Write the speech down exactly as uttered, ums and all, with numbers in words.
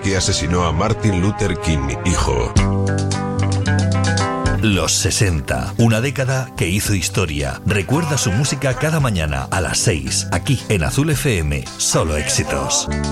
que asesinó a Martin Luther King, hijo. Los sesenta, una década que hizo historia. Recuerda su música cada mañana a las seis, aquí en Azul F M. Solo éxitos.